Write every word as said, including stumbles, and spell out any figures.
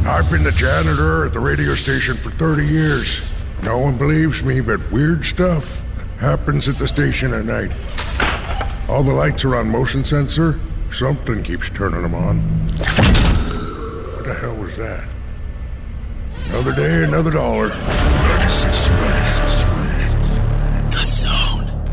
I've been the janitor at the radio station for thirty years. No one believes me, but weird stuff happens at the station at night. All the lights are on motion sensor. Something keeps turning them on. What the hell was that? Another day, another dollar. ninety-six to eight.